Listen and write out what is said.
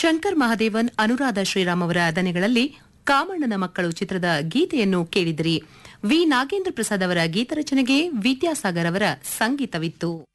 ಶಂಕರ್ ಮಹಾದೇವನ್ ಅನುರಾಧ ಶ್ರೀರಾಮ್ ಅವರ ದನಿಗಳಲ್ಲಿ ಕಾಮಣ್ಣನ ಮಕ್ಕಳು ಚಿತ್ರದ ಗೀತೆಯನ್ನು ಕೇಳಿದಿರಿ. ವಿ ನಾಗೇಂದ್ರ ಪ್ರಸಾದ್ ಅವರ ಗೀತರಚನೆಗೆ ವಿದ್ಯಾಸಾಗರ್ ಅವರ ಸಂಗೀತವಿತ್ತು.